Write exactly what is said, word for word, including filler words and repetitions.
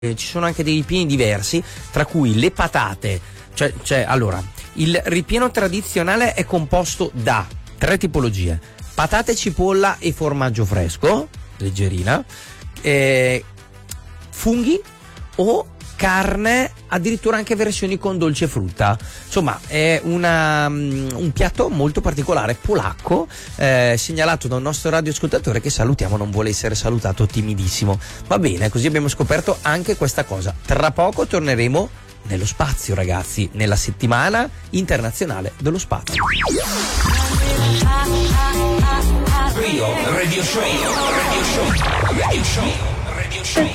Eh, ci sono anche dei ripieni diversi, tra cui le patate. Cioè, cioè, allora, il ripieno tradizionale è composto da tre tipologie: patate, cipolla e formaggio fresco, leggerina, eh, funghi o carne, addirittura anche versioni con dolce frutta. Insomma, è una, um, un piatto molto particolare, polacco, eh, segnalato da un nostro radioascoltatore che salutiamo, non vuole essere salutato, timidissimo. Va bene, così abbiamo scoperto anche questa cosa. Tra poco torneremo nello spazio, ragazzi, nella settimana internazionale dello spazio. Radio Show, Radio Show, Radio Show, Radio Show.